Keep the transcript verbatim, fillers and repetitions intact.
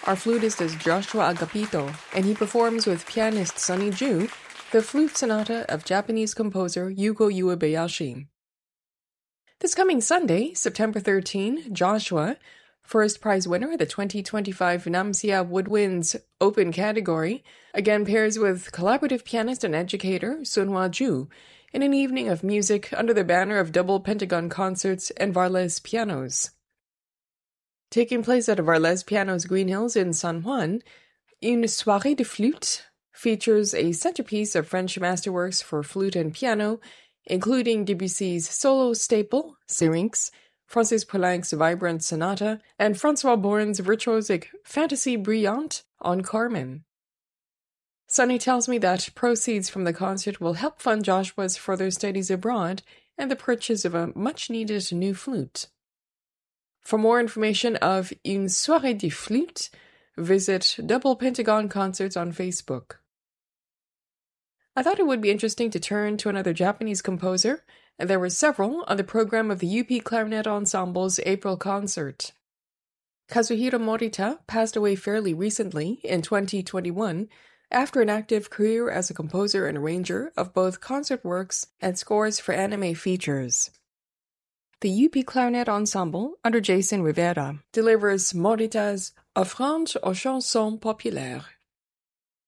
Our flutist is Joshua Agapito, and he performs with pianist Sonny Ju the flute sonata of Japanese composer Yuko Uebayashi. This coming Sunday, September thirteenth, Joshua, first prize winner at the twenty twenty-five Namsia Woodwinds Open category, again pairs with collaborative pianist and educator Sunhwa Ju in an evening of music under the banner of Double Pentagon Concerts and Varlez Pianos. Taking place at Varlez Pianos Green Hills in San Juan, Une Soirée de Flûte features a centerpiece of French masterworks for flute and piano, including Debussy's solo staple, Syrinx, Francis Poulenc's vibrant sonata, and Francois Born's virtuosic Fantasy Brillante on Carmen. Sonny tells me that proceeds from the concert will help fund Joshua's further studies abroad and the purchase of a much-needed new flute. For more information of Une Soirée de Flûte, visit Double Pentagon Concerts on Facebook. I thought it would be interesting to turn to another Japanese composer, and there were several on the program of the U P Clarinet Ensemble's April concert. Kazuhiro Morita passed away fairly recently, in twenty twenty-one, after an active career as a composer and arranger of both concert works and scores for anime features. The U P Clarinet Ensemble, under Jason Rivera, delivers Morita's Offrande aux chansons populaires.